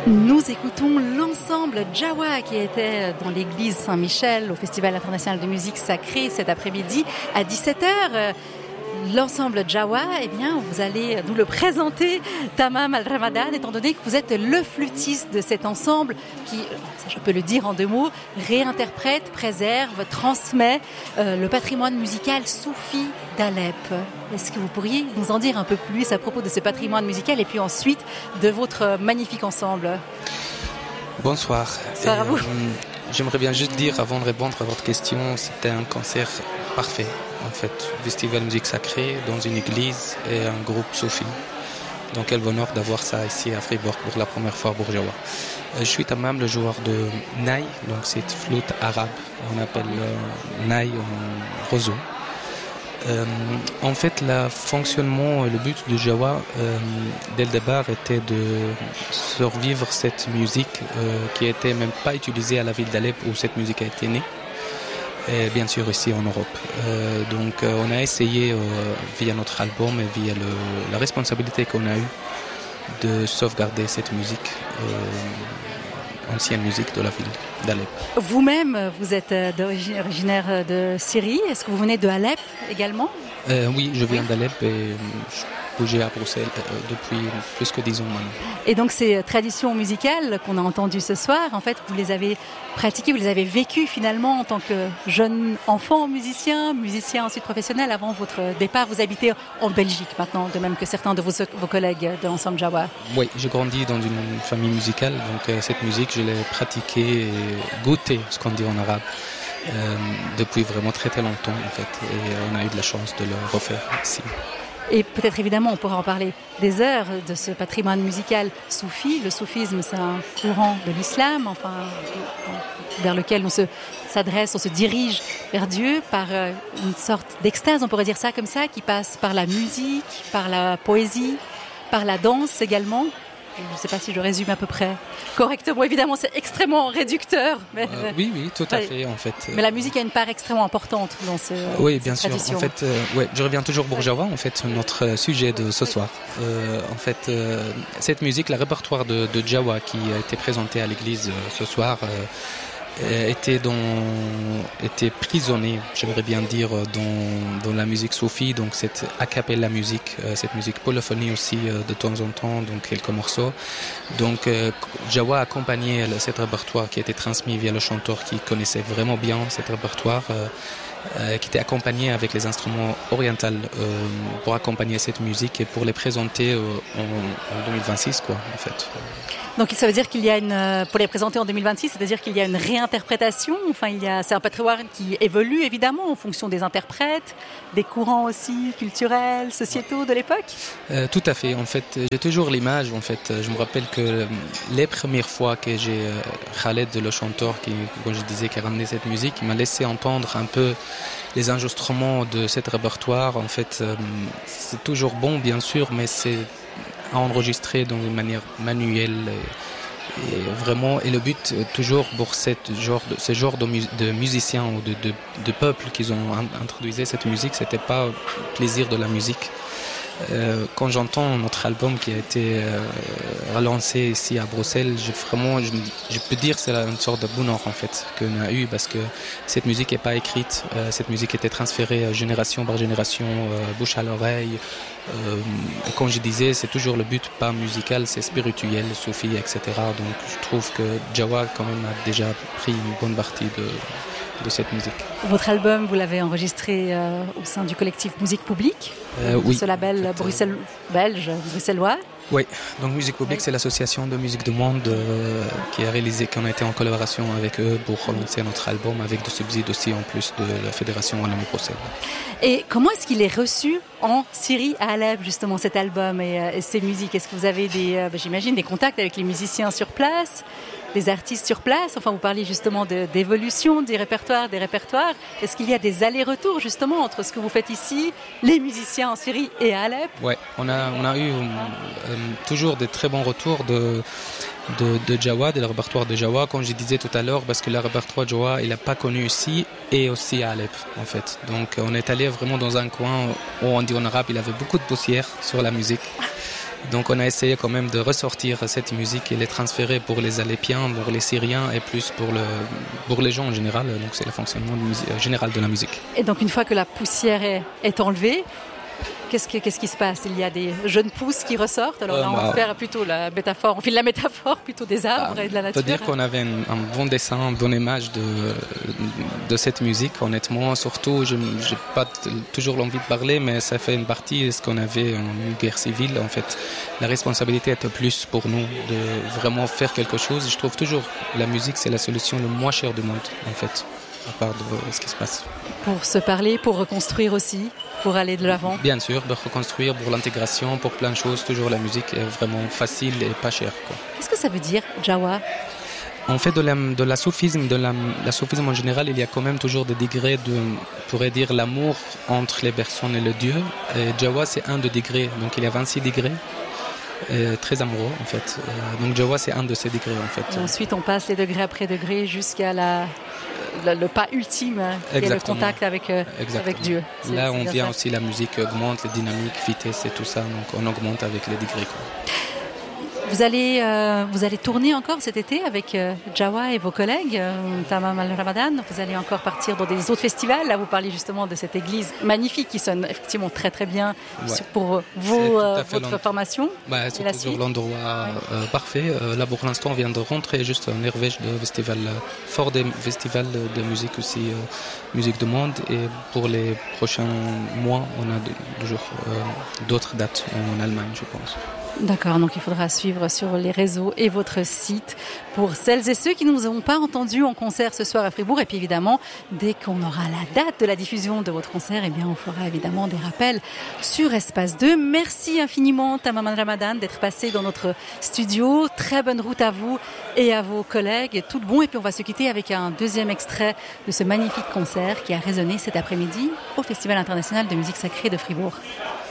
Nous écoutons l'ensemble Jawa qui était dans l'église Saint-Michel au Festival international de musique sacrée cet après-midi à 17h. L'ensemble Jawa, eh bien, vous allez nous le présenter, Tamam Al-Ramadan, étant donné que vous êtes le flûtiste de cet ensemble qui, ça je peux le dire en deux mots, réinterprète, préserve, transmet le patrimoine musical soufi d'Alep. Est-ce que vous pourriez nous en dire un peu plus à propos de ce patrimoine musical et puis ensuite de votre magnifique ensemble? Bonsoir. Bonsoir à vous. J'aimerais bien juste dire, avant de répondre à votre question, c'était un concert parfait, en fait. Festival musique sacrée dans une église et un groupe soufi. Donc, quel bonheur d'avoir ça ici à Fribourg pour la première fois pour Jawa. Je suis Tamam, le joueur de Nai, donc c'est flûte arabe. On appelle Nai en roseau. En fait, le fonctionnement, le but de Jawa, dès le départ, était de survivre cette musique qui était même pas utilisée à la ville d'Alep où cette musique a été née, et bien sûr ici en Europe. Donc, on a essayé via notre album et via la responsabilité qu'on a eue de sauvegarder cette musique. Ancienne musique de la ville d'Alep. Vous-même, vous êtes originaire de Syrie. Est-ce que vous venez de Alep également? Oui, je viens d'Alep et je bougeais à Bruxelles depuis plus que 10 ans maintenant. Et donc ces traditions musicales qu'on a entendues ce soir, en fait, vous les avez pratiquées, vous les avez vécues finalement en tant que jeune enfant musicien ensuite professionnel. Avant votre départ, vous habitez en Belgique maintenant, de même que certains de vos collègues de l'ensemble Jawa. Oui, j'ai grandi dans une famille musicale, donc cette musique, je l'ai pratiquée et goûtée, ce qu'on dit en arabe, depuis vraiment très très longtemps en fait. Et on a eu de la chance de le refaire ici. Et peut-être évidemment, on pourra en parler des heures de ce patrimoine musical soufi. Le soufisme, c'est un courant de l'islam, enfin, vers lequel on s'adresse, on se dirige vers Dieu par une sorte d'extase, on pourrait dire ça comme ça, qui passe par la musique, par la poésie, par la danse également. Je ne sais pas si je résume à peu près correctement. Évidemment, c'est extrêmement réducteur. Mais oui, tout à fait, en fait. Mais la musique a une part extrêmement importante dans oui, bien sûr. tradition. En fait, je reviens toujours pour Jawa, en fait, notre sujet de ce soir. En fait, cette musique, le répertoire de Jawa qui a été présenté à l'église ce soir, était prisonnier, j'aimerais bien dire, dans la musique soufie, donc cette a cappella musique, cette musique polyphonie aussi de temps en temps, donc quelques morceaux. Donc Jawa a accompagné cet répertoire qui a été transmis via le chanteur qui connaissait vraiment bien cet répertoire, qui était accompagné avec les instruments orientaux pour accompagner cette musique et pour les présenter en 2026, quoi, en fait. Donc ça veut dire qu'il y a pour les présenter en 2026, c'est-à-dire qu'il y a une réinterprétation. Enfin, c'est un patrimoine qui évolue évidemment en fonction des interprètes, des courants aussi culturels, sociétaux de l'époque. Tout à fait. En fait, j'ai toujours l'image. En fait, je me rappelle que les premières fois que j'ai Khaled, le chanteur, comme je disais, qui a ramené cette musique, il m'a laissé entendre un peu les enregistrements de cette répertoire. En fait, c'est toujours bon, bien sûr, mais c'est à enregistrer dans une manière manuelle et vraiment, et le but toujours pour ce genre de musiciens ou de peuples qui ont introduit cette musique, c'était pas plaisir de la musique. Quand j'entends notre album qui a été relancé ici à Bruxelles, je peux dire que c'est une sorte de bonheur en fait qu'on a eu, parce que cette musique n'est pas écrite, cette musique était transférée génération par génération, bouche à l'oreille. Et comme je disais, c'est toujours le but, pas musical, c'est spirituel, soufi, etc. Donc je trouve que Jawa quand même a déjà pris une bonne partie de cette musique. Votre album, vous l'avez enregistré au sein du collectif Musique Publique, oui, ce label bruxellois. Oui, donc Musique Publique, c'est l'association de musique du monde qui a été en collaboration avec eux pour relancer notre album avec des subsides aussi en plus de la Fédération Wallonie-Bruxelles. Et comment est-ce qu'il est reçu en Syrie, à Alep, justement, cet album et ces musiques? Est-ce que vous avez j'imagine, des contacts avec les musiciens sur place, des artistes sur place? Enfin, vous parliez justement d'évolution des répertoires. Est-ce qu'il y a des allers-retours justement entre ce que vous faites ici, les musiciens en Syrie et à Alep? Oui, on a eu toujours des très bons retours de Jawa, de le répertoire de Jawa, comme je disais tout à l'heure, parce que le répertoire de Jawa, il n'a pas connu ici et aussi à Alep, en fait. Donc, on est allé vraiment dans un coin où on dit en arabe, il avait beaucoup de poussière sur la musique. Donc on a essayé quand même de ressortir cette musique et les transférer pour les Alépiens, pour les Syriens et plus pour les gens en général. Donc c'est le fonctionnement général de la musique. Et donc une fois que la poussière est enlevée, qu'est-ce qui se passe? Il y a des jeunes pousses qui ressortent. Alors là, on va faire plutôt la métaphore plutôt des arbres et de la nature. On peut dire qu'on avait un bon dessin, une bonne image de cette musique. Honnêtement, surtout, je n'ai pas toujours l'envie de parler, mais ça fait une partie de ce qu'on avait en guerre civile. En fait, la responsabilité était plus pour nous de vraiment faire quelque chose. Je trouve toujours que la musique, c'est la solution le moins chère du monde, en fait, à part de ce qui se passe. Pour se parler, pour reconstruire aussi, pour aller de l'avant. Bien sûr, pour reconstruire, pour l'intégration, pour plein de choses. Toujours la musique est vraiment facile et pas chère, quoi. Qu'est-ce que ça veut dire, Jawa? En fait, de la soufisme, la soufisme en général, il y a quand même toujours des degrés on pourrait dire, l'amour entre les personnes et le Dieu. Et Jawa, c'est un des degrés. Donc, il y a 26 degrés. Très amoureux, en fait. Donc, Jawa, c'est un de ces degrés, en fait. Et ensuite, on passe les degrés après degrés jusqu'à le pas ultime, qui est le contact avec Dieu. Là, on vient aussi, la musique augmente, les dynamiques, vitesse et tout ça. Donc, on augmente avec les degrés, quoi. Vous allez tourner encore cet été avec Jawa et vos collègues, Tamam al-Ramadan. Vous allez encore partir dans des autres festivals. Là, vous parliez justement de cette église magnifique qui sonne effectivement très très bien pour votre formation. C'est toujours l'endroit parfait. Là, pour l'instant, on vient de rentrer juste en Norvège de festival, fort des festivals de musique aussi, musique de monde. Et pour les prochains mois, on a toujours d'autres dates en Allemagne, je pense. D'accord, donc il faudra suivre sur les réseaux et votre site pour celles et ceux qui ne nous ont pas entendus en concert ce soir à Fribourg. Et puis évidemment, dès qu'on aura la date de la diffusion de votre concert, eh bien on fera évidemment des rappels sur Espace 2. Merci infiniment Tamam al-Ramadan d'être passé dans notre studio. Très bonne route à vous et à vos collègues. Tout de bon. Et puis on va se quitter avec un deuxième extrait de ce magnifique concert qui a résonné cet après-midi au Festival international de musique sacrée de Fribourg.